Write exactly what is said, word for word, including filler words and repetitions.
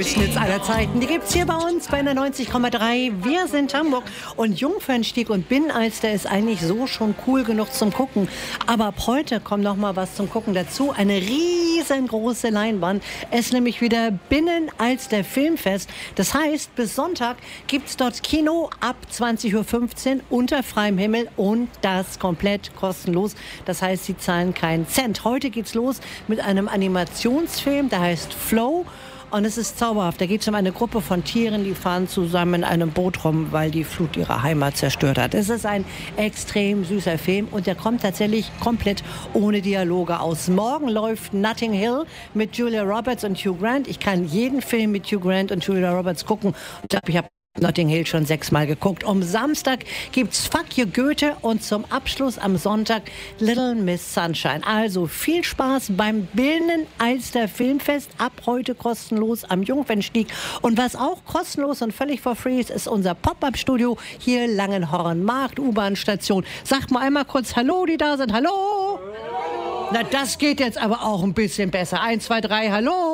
größten Hits aller Zeiten. Die gibt's hier bei uns bei der neunzig Komma drei. Wir sind Hamburg und Jungfernstieg und Binnenalster ist eigentlich so schon cool genug zum Gucken. Aber ab heute kommt noch mal was zum Gucken dazu. Eine riesengroße Leinwand. Es ist nämlich wieder Binnenalster Filmfest. Das heißt, bis Sonntag gibt's dort Kino ab zwanzig Uhr fünfzehn unter freiem Himmel und das komplett kostenlos. Das heißt, Sie zahlen keinen Cent. Heute geht's los mit einem Animationsfilm, der heißt Flow. Und es ist zauberhaft. Da geht es um eine Gruppe von Tieren, die fahren zusammen in einem Boot rum, weil die Flut ihre Heimat zerstört hat. Es ist ein extrem süßer Film und der kommt tatsächlich komplett ohne Dialoge aus. Morgen läuft Notting Hill mit Julia Roberts und Hugh Grant. Ich kann jeden Film mit Hugh Grant und Julia Roberts gucken. Ich glaube, ich habe Notting Hill schon sechsmal geguckt. Am Samstag gibt's Fuck You Goethe und zum Abschluss am Sonntag Little Miss Sunshine. Also viel Spaß beim Binnenalster Filmfest. Ab heute kostenlos am Jungfernstieg. Und was auch kostenlos und völlig for free ist, ist unser Pop-Up-Studio hier Langenhorn Markt, U-Bahn-Station. Sagt mal einmal kurz Hallo, die da sind. Hallo! Na, das geht jetzt aber auch ein bisschen besser. Eins, zwei, drei, hallo!